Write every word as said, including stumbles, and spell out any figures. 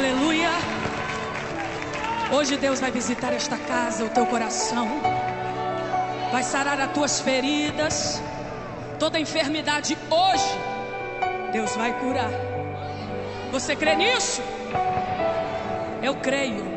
Aleluia. Hoje Deus vai visitar esta casa, o teu coração. Vai sarar as tuas feridas. Toda enfermidade hoje Deus vai curar. Você crê nisso? Eu creio.